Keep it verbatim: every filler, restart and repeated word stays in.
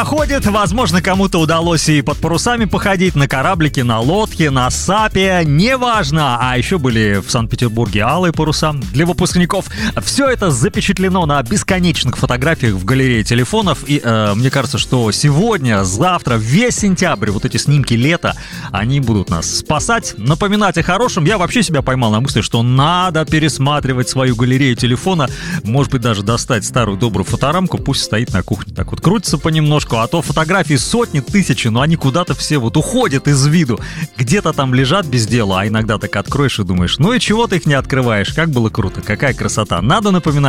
Ходит, возможно, кому-то удалось и под парусами походить, на кораблике, на лодке, на сапе, неважно. А еще были в Санкт-Петербурге алые паруса для выпускников. Все это запечатлено на бесконечных фотографиях в галерее телефонов. И э, мне кажется, что сегодня, завтра, весь сентябрь, вот эти снимки лета, они будут нас спасать, напоминать о хорошем. Я вообще себя поймал на мысли, что надо пересматривать свою галерею телефона. Может быть, даже достать старую добрую фоторамку, пусть стоит на кухне. Так вот крутится понемножку. А то фотографии сотни, тысячи, но они куда-то все вот уходят из виду. Где-то там лежат без дела, а иногда так откроешь и думаешь, ну и чего ты их не открываешь? Как было круто, какая красота. Надо напоминать